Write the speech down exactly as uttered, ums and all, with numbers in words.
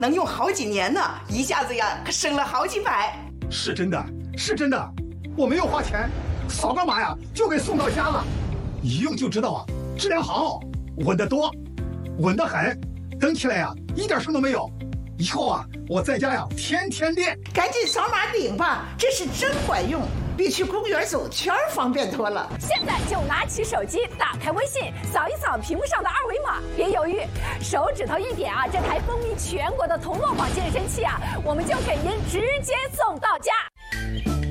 能用好几年呢，一下子呀可省了好几百。 是真的，是真的，我没有花钱，扫个码呀就给送到家了，一用就知道啊，质量好，稳得多，稳得很，蹬起来呀一点声都没有。以后啊，我在家呀天天练。 赶紧扫码领吧，这是真管用，比去公园走圈方便多了。 现在就拿起手机，打开微信，扫一扫屏幕上的二维码，别犹豫，手指头一点啊，这台风靡全国的同乐网健身器啊，我们就给您直接送到家。